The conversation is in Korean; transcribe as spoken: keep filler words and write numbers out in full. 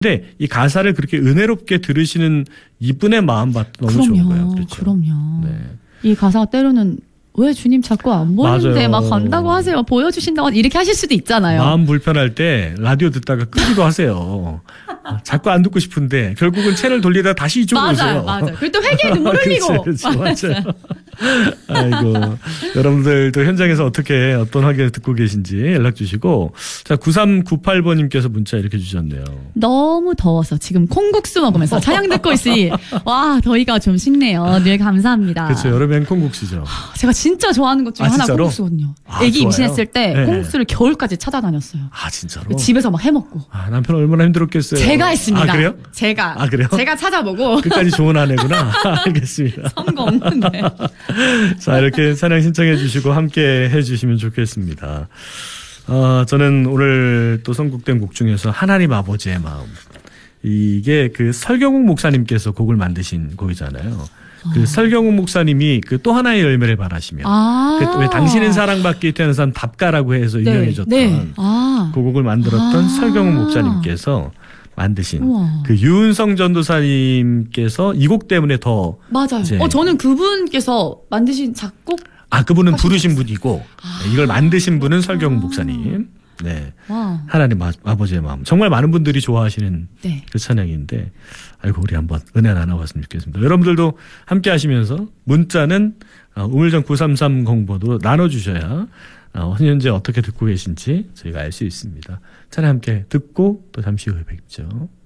근데 이 가사를 그렇게 은혜롭게 들으시는 이분의 마음밭도 너무 그럼요, 좋은 거예요. 그렇죠? 그럼요. 네. 이 가사가 때로는 왜 주님 자꾸 안 보이는데 맞아요. 막 간다고 하세요. 보여주신다고 이렇게 하실 수도 있잖아요. 마음 불편할 때 라디오 듣다가 끄기도 하세요. 자꾸 안 듣고 싶은데 결국은 채널 돌리다가 다시 이쪽으로 맞아요, 오세요. 맞아요. 그리고 또 회개의 눈물 흘리고. 그렇지, 그렇지, 맞아요. 아이고, 여러분들도 현장에서 어떻게 어떤 확인을 듣고 계신지 연락 주시고. 자, 구삼구팔 번님께서 문자 이렇게 주셨네요. 너무 더워서 지금 콩국수 먹으면서 찬양 듣고 있으니 와 더위가 좀 식네요. 늘 감사합니다. 그렇죠. 여름엔 콩국수죠. 제가 진짜 좋아하는 것 중에 아, 하나 진짜로? 콩국수거든요. 아, 애기 좋아요? 임신했을 때 네. 콩국수를 겨울까지 찾아다녔어요. 아, 진짜로? 집에서 막 해먹고. 아, 남편 얼마나 힘들었겠어요. 제가 했습니다. 아, 그래요? 제가. 아, 그래요? 제가 찾아보고. 끝까지 좋은 아내구나. 알겠습니다. 성공. 네. 자, 이렇게 찬양 신청해 주시고 함께 해 주시면 좋겠습니다. 어, 저는 오늘 또 선곡된 곡 중에서 하나님 아버지의 마음. 이게 그 설경욱 목사님께서 곡을 만드신 곡이잖아요. 그 아. 설경욱 목사님이 그 또 하나의 열매를 바라시며 아. 그 왜 당신은 사랑받기 태어난 답가라고 해서 네. 유명해졌던 네. 아. 그 곡을 만들었던 아. 설경욱 목사님께서 만드신 우와. 그 유은성 전도사님께서 이 곡 때문에 더 맞아요. 이제 어, 저는 그분께서 만드신 작곡? 아, 그분은 하시겠어요. 부르신 분이고 아. 이걸 만드신 분은 설경욱 목사님. 네. 와. 하나님 아, 아버지의 마음. 정말 많은 분들이 좋아하시는 네. 그 찬양인데 아이고 우리 한번 은혜 나눠봤으면 좋겠습니다. 여러분들도 함께 하시면서 문자는 우물정 구삼삼공번으로 나눠주셔야 현재 어떻게 듣고 계신지 저희가 알 수 있습니다. 찬양 함께 듣고 또 잠시 후에 뵙죠.